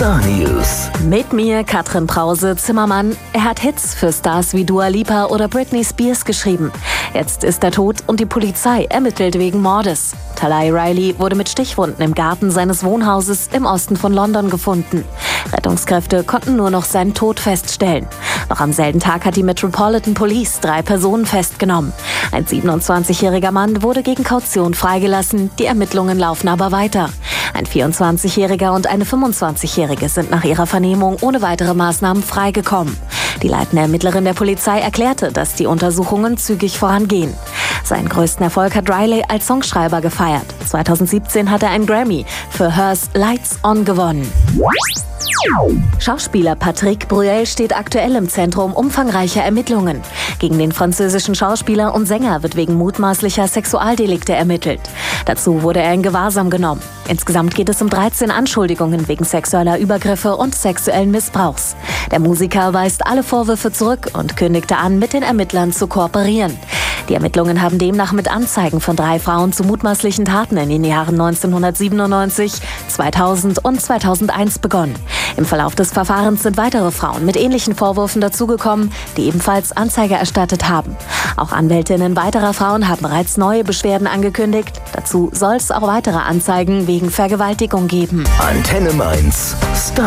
Star News. Mit mir Katrin Brause-Zimmermann. Er hat Hits für Stars wie Dua Lipa oder Britney Spears geschrieben. Jetzt ist er tot und die Polizei ermittelt wegen Mordes. Talai Riley wurde mit Stichwunden im Garten seines Wohnhauses im Osten von London gefunden. Rettungskräfte konnten nur noch seinen Tod feststellen. Noch am selben Tag hat die Metropolitan Police 3 Personen festgenommen. Ein 27-jähriger Mann wurde gegen Kaution freigelassen, die Ermittlungen laufen aber weiter. Ein 24-jähriger und eine 25-jährige sind nach ihrer Vernehmung ohne weitere Maßnahmen freigekommen. Die leitende Ermittlerin der Polizei erklärte, dass die Untersuchungen zügig vorangehen. Seinen größten Erfolg hat Riley als Songschreiber gefeiert. 2017 hat er einen Grammy für Hers Lights On gewonnen. Schauspieler Patrick Bruel steht aktuell im Zentrum umfangreicher Ermittlungen. Gegen den französischen Schauspieler und Sänger wird wegen mutmaßlicher Sexualdelikte ermittelt. Dazu wurde er in Gewahrsam genommen. Insgesamt geht es um 13 Anschuldigungen wegen sexueller Übergriffe und sexuellen Missbrauchs. Der Musiker weist alle Vorwürfe zurück und kündigte an, mit den Ermittlern zu kooperieren. Die Ermittlungen haben demnach mit Anzeigen von 3 Frauen zu mutmaßlichen Taten in den Jahren 1997, 2000 und 2001 begonnen. Im Verlauf des Verfahrens sind weitere Frauen mit ähnlichen Vorwürfen dazugekommen, die ebenfalls Anzeige erstattet haben. Auch Anwältinnen weiterer Frauen haben bereits neue Beschwerden angekündigt. Dazu soll es auch weitere Anzeigen wegen Vergewaltigung geben. Antenne Mainz.